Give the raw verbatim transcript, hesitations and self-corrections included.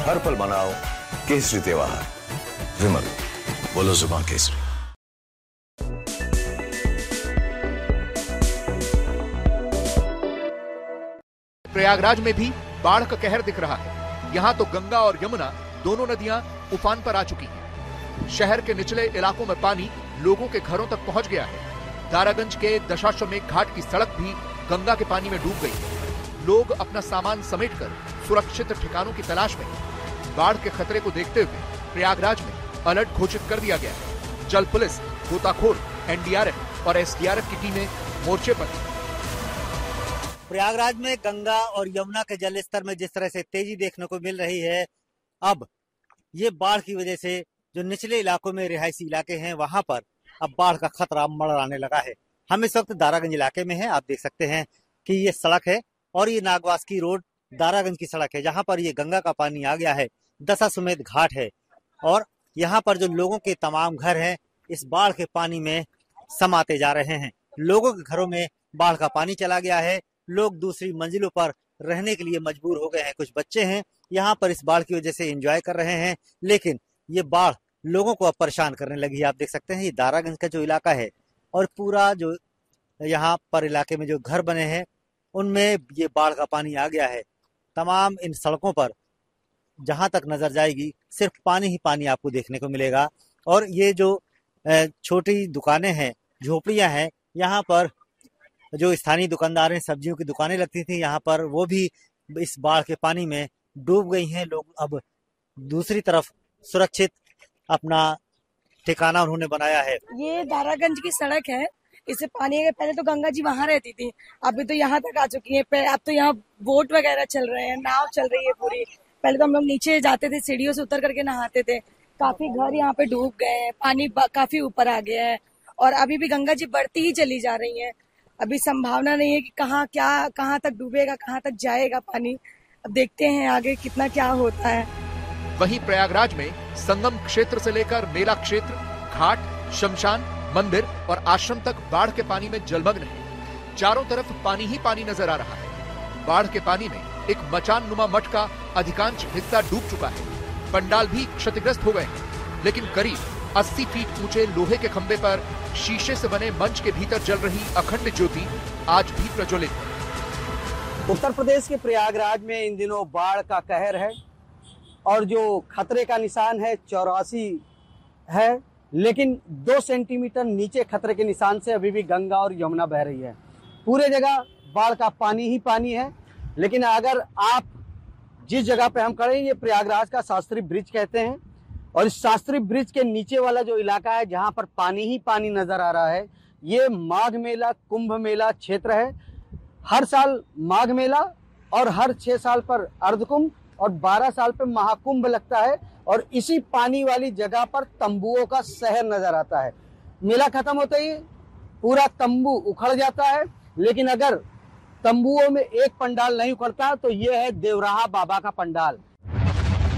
हर पल मनाओ केसरी त्योहार। विमल, बोलो जुबान केसरी। प्रयागराज में भी बाढ़ का कहर दिख रहा है। यहाँ तो गंगा और यमुना दोनों नदियां उफान पर आ चुकी हैं। शहर के निचले इलाकों में पानी लोगों के घरों तक पहुंच गया है। दारागंज के दशाश्वमेध घाट की सड़क भी गंगा के पानी में डूब गई है। लोग अपना सामान समेटकर सुरक्षित ठिकानों की तलाश में। बाढ़ के खतरे को देखते हुए प्रयागराज में अलर्ट घोषित कर दिया गया है। जल पुलिस, गोताखोर, एनडीआरएफ और एसडीआरएफ की टीमें मोर्चे पर। प्रयागराज में गंगा और यमुना के जल स्तर में जिस तरह से तेजी देखने को मिल रही है, अब ये बाढ़ की वजह से जो निचले इलाकों में रिहायशी इलाके हैं वहां पर अब बाढ़ का खतरा मंडराने लगा है। हम इस वक्त दारागंज इलाके में हैं। आप देख सकते हैं कि ये सड़क है और ये नागवास की रोड दारागंज की सड़क है, जहां पर ये गंगा का पानी आ गया है। दशाश्वमेध घाट है और यहाँ पर जो लोगों के तमाम घर हैं इस बाढ़ के पानी में समाते जा रहे हैं। लोगों के घरों में बाढ़ का पानी चला गया है। लोग दूसरी मंजिलों पर रहने के लिए मजबूर हो गए हैं। कुछ बच्चे हैं यहाँ पर इस बाढ़ की वजह से एंजॉय कर रहे हैं, लेकिन ये बाढ़ लोगों को अब परेशान करने लगी है। आप देख सकते हैं ये दारागंज का जो इलाका है और पूरा जो यहाँ पर इलाके में जो घर बने हैं उनमें ये बाढ़ का पानी आ गया है। तमाम इन सड़कों पर जहां तक नजर जाएगी सिर्फ पानी ही पानी आपको देखने को मिलेगा। और ये जो छोटी दुकानें हैं, झोपड़ियां हैं, यहाँ पर जो स्थानीय दुकानदार हैं, सब्जियों की दुकानें लगती थी यहाँ पर, वो भी इस बाढ़ के पानी में डूब गई हैं। लोग अब दूसरी तरफ सुरक्षित अपना ठिकाना उन्होंने बनाया है। ये दारागंज की सड़क है। इससे पानी के पहले तो गंगा जी वहाँ रहती थी, अभी तो यहाँ तक आ चुकी है। अब तो यहाँ बोट वगैरह चल रहे हैं, नाव चल रही है पूरी। पहले तो हम लोग नीचे जाते थे, सीढ़ियों से उतर करके नहाते थे। काफी घर यहाँ पे डूब गए हैं, पानी काफी ऊपर आ गया है और अभी भी गंगा जी बढ़ती ही चली जा रही है। अभी संभावना नहीं है कि कहाँ क्या कहाँ तक डूबेगा, कहाँ तक जाएगा पानी। अब देखते हैं आगे कितना क्या होता है। वहीं प्रयागराज में संगम क्षेत्र से लेकर मेला क्षेत्र, घाट, शमशान, मंदिर और आश्रम तक बाढ़ के पानी में जलमग्न है। चारों तरफ पानी ही पानी नजर आ रहा है। बाढ़ के पानी में एक मचान नुमा मठ का अधिकांश हिस्सा डूब चुका है। पंडाल भी क्षतिग्रस्त हो गए हैं, लेकिन करीब अस्सी फीट ऊंचे लोहे के खंभे पर शीशे से बने मंच के भीतर जल रही अखंड ज्योति आज भी प्रज्वलित है। उत्तर प्रदेश के प्रयागराज में इन दिनों बाढ़ का कहर है और जो खतरे का निशान है चौरासी है, लेकिन दो सेंटीमीटर नीचे खतरे के निशान से अभी भी गंगा और यमुना बह रही है। पूरे जगह बाढ़ का पानी ही पानी है। लेकिन अगर आप जिस जगह पे हम खड़े हैं, ये प्रयागराज का शास्त्री ब्रिज कहते हैं और इस शास्त्री ब्रिज के नीचे वाला जो इलाका है जहां पर पानी ही पानी नजर आ रहा है, ये माघ मेला, कुंभ मेला क्षेत्र है। हर साल माघ मेला और हर छह साल पर अर्धकुंभ और बारह साल पर महाकुंभ लगता है और इसी पानी वाली जगह पर तंबुओं का शहर नजर आता है। मेला खत्म होते ही पूरा तंबू उखड़ जाता है, लेकिन अगर तंबुओं में एक पंडाल नहीं उखड़ता तो ये है देवराहा बाबा का पंडाल।